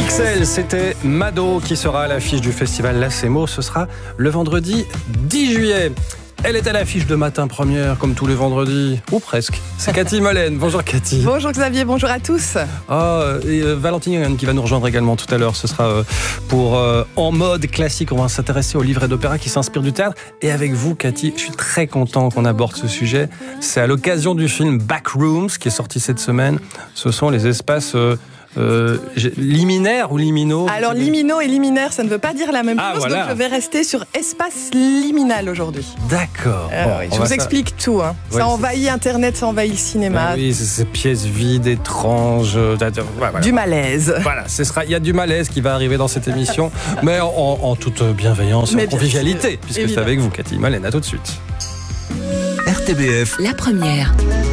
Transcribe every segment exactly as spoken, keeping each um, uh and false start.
X L, c'était Mado qui sera à l'affiche du festival Lacemo. Ce sera le vendredi dix juillet. Elle est à l'affiche de Matin Première, comme tous les vendredis, ou presque. C'est Cathy Molène. Bonjour Cathy. Bonjour Xavier, bonjour à tous. Ah, et euh, Valentine Yann qui va nous rejoindre également tout à l'heure. Ce sera euh, pour euh, En mode classique. On va s'intéresser au livret d'opéra qui s'inspire du théâtre. Et avec vous, Cathy, je suis très content qu'on aborde ce sujet. C'est à l'occasion du film Backrooms qui est sorti cette semaine. Ce sont les espaces... Euh, Euh, liminaire ou liminaux? Alors liminaux et liminaire, ça ne veut pas dire la même ah, chose, voilà. donc je vais rester sur espace liminal aujourd'hui. D'accord. Euh, bon, oui, je vous explique ça... tout. Hein. Ouais, ça envahit c'est... Internet, ça envahit le cinéma. Ben oui, c'est ces pièces vides, étranges. Euh, voilà. Du malaise. Voilà, ce sera, il y a du malaise qui va arriver dans cette émission, mais en, en toute bienveillance et en convivialité, puisque évidemment. C'est avec vous, Cathy Molène. À tout de suite. R T B F. La première.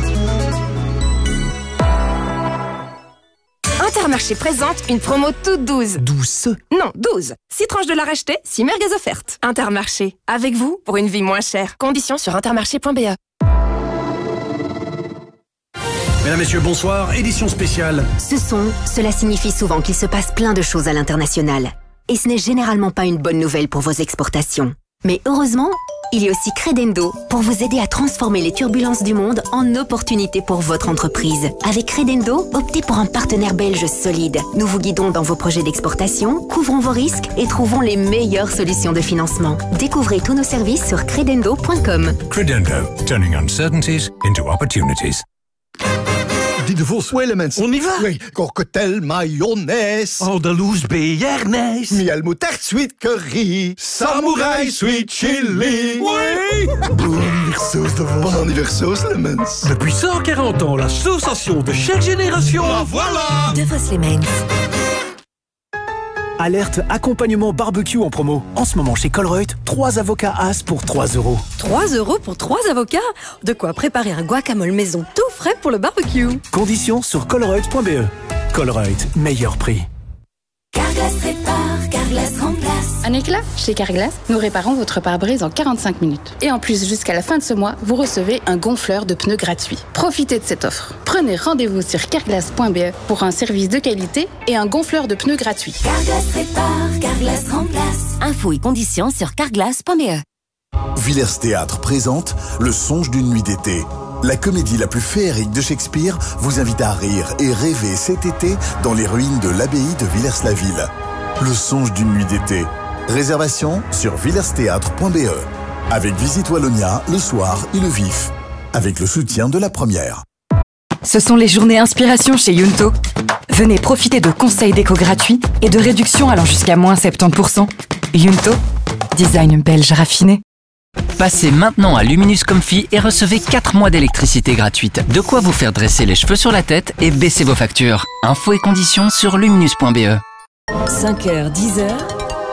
Intermarché présente une promo toute douze. Douce? Non, douze. six tranches de la racheter, six merguez offertes. Intermarché, avec vous pour une vie moins chère. Conditions sur intermarché point b e. Mesdames, Messieurs, bonsoir. Édition spéciale. Ce son, cela signifie souvent qu'il se passe plein de choses à l'international. Et ce n'est généralement pas une bonne nouvelle pour vos exportations. Mais heureusement, il y a aussi Credendo pour vous aider à transformer les turbulences du monde en opportunités pour votre entreprise. Avec Credendo, optez pour un partenaire belge solide. Nous vous guidons dans vos projets d'exportation, couvrons vos risques et trouvons les meilleures solutions de financement. Découvrez tous nos services sur credendo point com. Credendo, turning uncertainties into opportunities. Die de Vos Elements. On y va? Oui. Cocktail mayonnaise. Andalouse béarnaise. Miel moutarde sweet curry. Samouraï sweet chili. Oui. Bon anniversaire sauce de Vos. Bon anniversaire Elements. Depuis cent quarante ans, la sensation de chaque génération. Ah, voilà. De Vos Elements. Alerte accompagnement barbecue en promo. En ce moment chez Colruyt, trois avocats As pour trois euros. trois euros pour trois avocats? De quoi préparer un guacamole maison tout frais pour le barbecue. Conditions sur colruyt point b e. Colruyt, meilleur prix. Carglass répare, Carglass remplace. Un éclat? Chez Carglass, nous réparons votre pare-brise en quarante-cinq minutes. Et en plus, jusqu'à la fin de ce mois, vous recevez un gonfleur de pneus gratuit. Profitez de cette offre. Prenez rendez-vous sur carglass point b e pour un service de qualité et un gonfleur de pneus gratuit. Carglass répare, Carglass remplace. Infos et conditions sur carglass point b e. Villers Théâtre présente Le songe d'une nuit d'été. La comédie la plus féerique de Shakespeare vous invite à rire et rêver cet été dans les ruines de l'abbaye de Villers-la-Ville. Le songe d'une nuit d'été. Réservation sur villers théâtre point b e. Avec Visite Wallonia le soir et le vif. Avec le soutien de la première. Ce sont les journées inspiration chez Yunto. Venez profiter de conseils déco gratuits et de réductions allant jusqu'à moins soixante-dix pour cent. Yunto, design belge raffiné. Passez maintenant à Luminous Comfy et recevez quatre mois d'électricité gratuite. De quoi vous faire dresser les cheveux sur la tête et baisser vos factures. Infos et conditions sur luminous point b e. cinq heures, dix heures.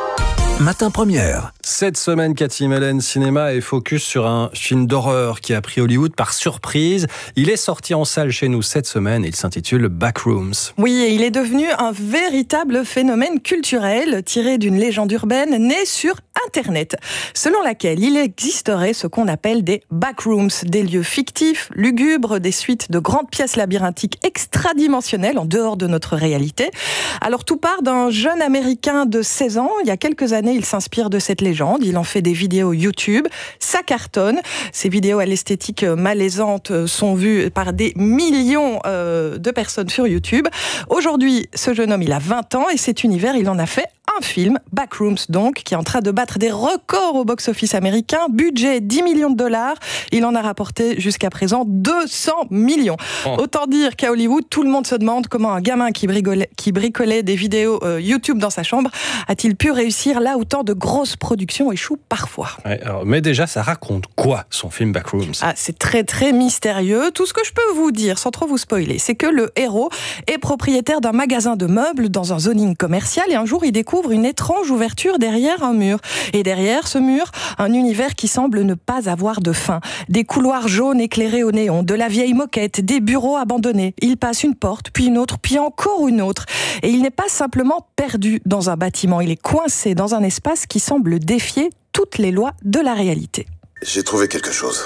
Matin Première. Cette semaine, Cathy Molène Cinéma est focus sur un film d'horreur qui a pris Hollywood par surprise. Il est sorti en salle chez nous cette semaine et il s'intitule Backrooms. Oui, et il est devenu un véritable phénomène culturel tiré d'une légende urbaine née sur Internet, selon laquelle il existerait ce qu'on appelle des backrooms, des lieux fictifs, lugubres, des suites de grandes pièces labyrinthiques extradimensionnelles en dehors de notre réalité. Alors tout part d'un jeune Américain de seize ans. Il y a quelques années, il s'inspire de cette légende. Il en fait des vidéos YouTube. Ça cartonne. Ces vidéos à l'esthétique malaisante sont vues par des millions euh, de personnes sur YouTube. Aujourd'hui, ce jeune homme, il a vingt ans et cet univers, il en a fait un film, Backrooms donc, qui est en train de battre des records au box-office américain. Budget dix millions de dollars. Il en a rapporté jusqu'à présent deux cents millions. Oh. Autant dire qu'à Hollywood, tout le monde se demande comment un gamin qui bricolait, qui bricolait des vidéos euh, YouTube dans sa chambre a-t-il pu réussir là où tant de grosses productions échouent parfois. Ouais, alors, mais déjà, ça raconte quoi, son film Backrooms? Ah, c'est très très mystérieux. Tout ce que je peux vous dire, sans trop vous spoiler, c'est que le héros est propriétaire d'un magasin de meubles dans un zoning commercial et un jour, il découvre une étrange ouverture derrière un mur. Et derrière ce mur, un univers qui semble ne pas avoir de fin. Des couloirs jaunes éclairés au néon, de la vieille moquette, des bureaux abandonnés. Il passe une porte, puis une autre, puis encore une autre. Et il n'est pas simplement perdu dans un bâtiment, il est coincé dans un espace qui semble défier toutes les lois de la réalité. J'ai trouvé quelque chose.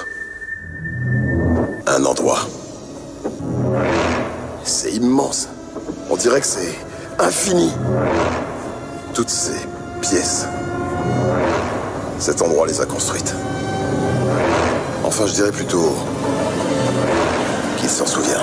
Un endroit. C'est immense. On dirait que c'est infini. Toutes ces pièces, cet endroit les a construites. Enfin, je dirais plutôt qu'il s'en souvient.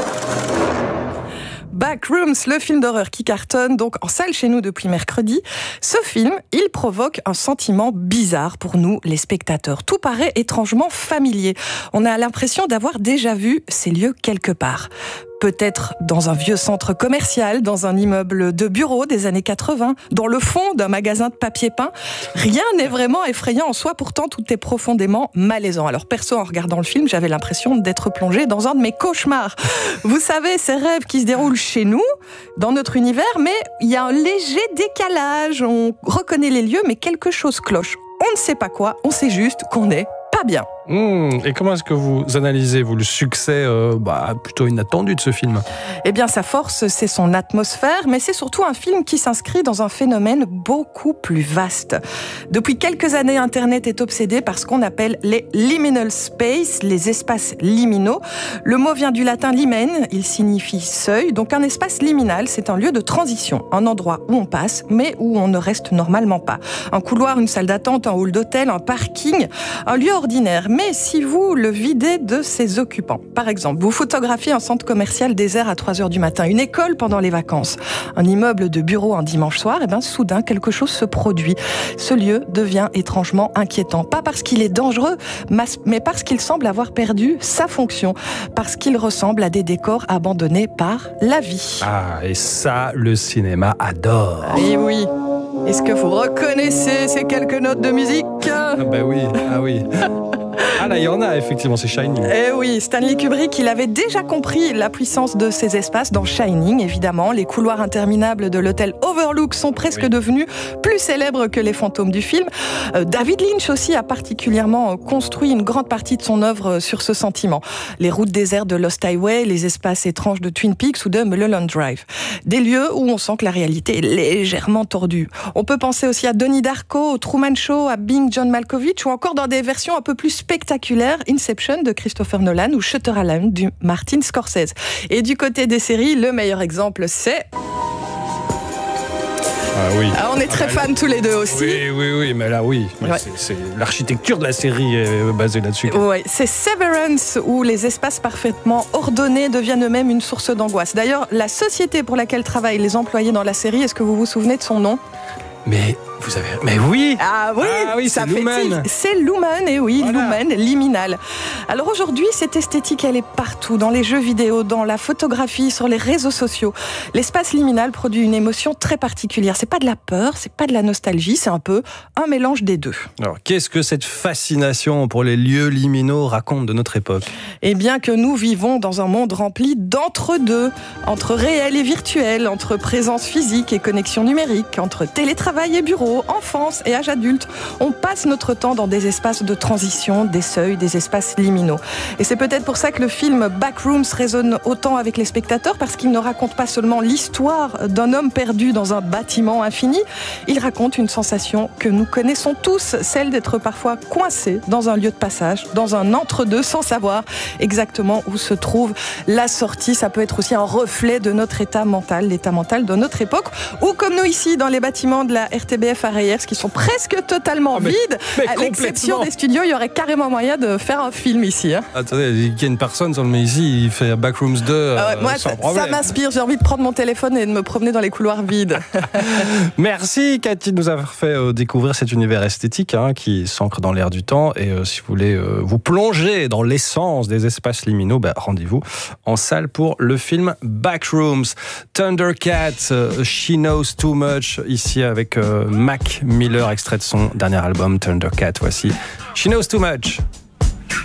Backrooms, le film d'horreur qui cartonne donc en salle chez nous depuis mercredi. Ce film, il provoque un sentiment bizarre pour nous, les spectateurs. Tout paraît étrangement familier. On a l'impression d'avoir déjà vu ces lieux quelque part. Peut-être dans un vieux centre commercial, dans un immeuble de bureau des années quatre-vingts, dans le fond d'un magasin de papier peint. Rien n'est vraiment effrayant en soi, pourtant tout est profondément malaisant. Alors perso, en regardant le film, j'avais l'impression d'être plongée dans un de mes cauchemars. Vous savez, ces rêves qui se déroulent chez nous, dans notre univers, mais il y a un léger décalage. On reconnaît les lieux, mais quelque chose cloche. On ne sait pas quoi, on sait juste qu'on est pas bien. Mmh, et comment est-ce que vous analysez, vous, le succès euh, bah, plutôt inattendu de ce film ? Eh bien, sa force, c'est son atmosphère, mais c'est surtout un film qui s'inscrit dans un phénomène beaucoup plus vaste. Depuis quelques années, Internet est obsédé par ce qu'on appelle les liminal space, les espaces liminaux. Le mot vient du latin limen, il signifie seuil, donc un espace liminal, c'est un lieu de transition, un endroit où on passe, mais où on ne reste normalement pas. Un couloir, une salle d'attente, un hall d'hôtel, un parking, un lieu ordinaire. Mais si vous le videz de ses occupants, par exemple, vous photographiez un centre commercial désert à trois heures du matin, une école pendant les vacances, un immeuble de bureau un dimanche soir, et bien soudain quelque chose se produit. Ce lieu devient étrangement inquiétant, pas parce qu'il est dangereux, mais parce qu'il semble avoir perdu sa fonction, parce qu'il ressemble à des décors abandonnés par la vie. Ah, et ça, le cinéma adore. Et oui. Est-ce que vous reconnaissez ces quelques notes de musique ? Ah ben oui, ah oui. Ah là, il y en a, effectivement, c'est Shining. Eh oui, Stanley Kubrick, il avait déjà compris la puissance de ces espaces dans Shining, évidemment. Les couloirs interminables de l'hôtel Overlook sont presque oui. devenus plus célèbres que les fantômes du film. Euh, David Lynch aussi a particulièrement construit une grande partie de son œuvre sur ce sentiment. Les routes désertes de Lost Highway, les espaces étranges de Twin Peaks ou de Mulholland Drive. Des lieux où on sent que la réalité est légèrement tordue. On peut penser aussi à Donnie Darko, au Truman Show, à Being John Malkovich, ou encore dans des versions un peu plus spectaculaire, Inception de Christopher Nolan ou Shutter Island du Martin Scorsese. Et du côté des séries, le meilleur exemple, c'est... Ah oui. Ah, on est très ah, fans tous les deux aussi. Oui, oui, oui, mais là, oui. Ouais. C'est, c'est, l'architecture de la série est basée là-dessus. Oui, c'est Severance, où les espaces parfaitement ordonnés deviennent eux-mêmes une source d'angoisse. D'ailleurs, la société pour laquelle travaillent les employés dans la série, est-ce que vous vous souvenez de son nom ? Mais vous avez... Mais oui Ah oui, ah oui ça c'est fait Lumen. C'est Lumen, et oui, voilà. Lumen, liminal. Alors aujourd'hui, cette esthétique, elle est partout, dans les jeux vidéo, dans la photographie, sur les réseaux sociaux. L'espace liminal produit une émotion très particulière. C'est pas de la peur, c'est pas de la nostalgie, c'est un peu un mélange des deux. Alors, qu'est-ce que cette fascination pour les lieux liminaux raconte de notre époque ? Eh bien que nous vivons dans un monde rempli d'entre-deux, entre réel et virtuel, entre présence physique et connexion numérique, entre télétravail et bureau, enfance et âge adulte. On passe notre temps dans des espaces de transition, des seuils, des espaces liminaux. Et c'est peut-être pour ça que le film Backrooms résonne autant avec les spectateurs, parce qu'il ne raconte pas seulement l'histoire d'un homme perdu dans un bâtiment infini, il raconte une sensation que nous connaissons tous, celle d'être parfois coincé dans un lieu de passage, dans un entre-deux, sans savoir exactement où se trouve la sortie. Ça peut être aussi un reflet de notre état mental, l'état mental de notre époque, ou comme nous ici dans les bâtiments de la R T B F à Reyers, qui sont presque totalement oh mais, vides. Mais à l'exception des studios, il y aurait carrément moyen de faire un film ici. Hein. Attendez, il y a une personne sur le mais ici, il fait Backrooms deux. Ah ouais, euh, moi, sans ça, problème. Ça m'inspire. J'ai envie de prendre mon téléphone et de me promener dans les couloirs vides. Merci Cathy de nous avoir fait euh, découvrir cet univers esthétique hein, qui s'ancre dans l'air du temps. Et euh, si vous voulez euh, vous plonger dans l'essence des espaces liminaux, bah, rendez-vous en salle pour le film Backrooms. Thundercat, euh, She Knows Too Much, ici avec euh, Mac Miller, extrait de son dernier album Thundercat. Voici She Knows Too Much.